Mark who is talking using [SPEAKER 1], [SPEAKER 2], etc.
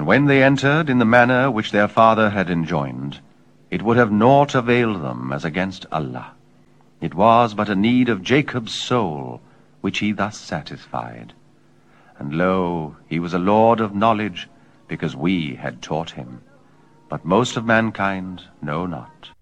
[SPEAKER 1] And when they entered in the manner which their father had enjoined, it would have naught availed them as against Allah. It was but a need of Jacob's soul, which he thus satisfied. And lo, he was a lord of knowledge, because we had taught him. But most of mankind know not.